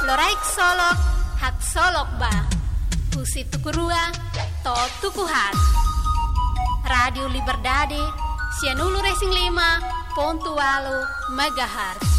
Loraik solok, hak solok ba. Husi tukurua, to tukuhat. Radio Liberdade, Sianulu Racing 5.8 MHz.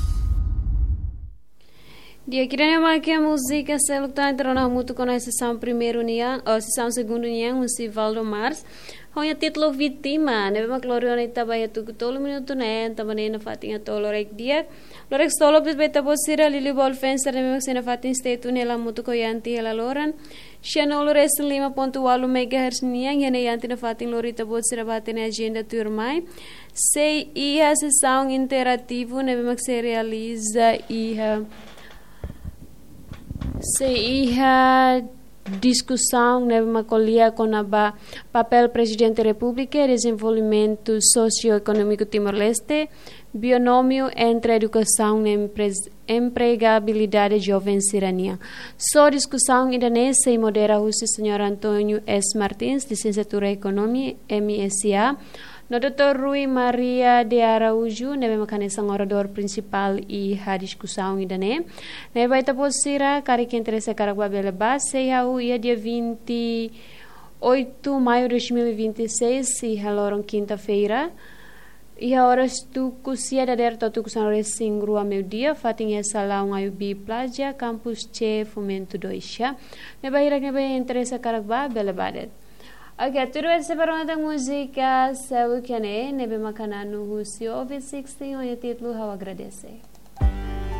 Dia kiranya makia música selukta entrona muito com a sessão primeiro nia, ou sessão segundo nia, um Valdo Mars. Honya título vítima, nebe mak loriona itabaya tu tolo minuto né, também na fatinha tolo rek dia. Lorek stolo bis beta bosira lili ball fencer nebe mak sena fatin state nela muito ko yanti ela loran. Channel Racing 5.8 MHz nia, yene yanti na fatin lorita bosira batene agenda turmai. Sei ia sessão interativo nebe mak se realiza ia discussão neve macolia com a papel presidente da República e desenvolvimento socioeconômico Timor-Leste, binomio entre educação e empregabilidade jovem cirania. Só discussão ainda nessa e modera o senhor Antônio S. Martins, licenciatura em Economia, MSA, no Dr. Rui Maria de Araújo, neve macanesang orador principal e a discussão ainda né. Neve vai taposira, cari que interessa caragua bela base, ia dia 28 de maio de 2026, e haloron quinta-feira. E a horas tu cusia da der tu kusan racing rua meu dia, fating salão ayubi plaja, campus C, fomento 2, ya. Neve vai interessa caragua bela badet. Okay, tudo esse barulho da música, sabe que é, nebe macanano, o senhor, 16, o título, eu agradeço.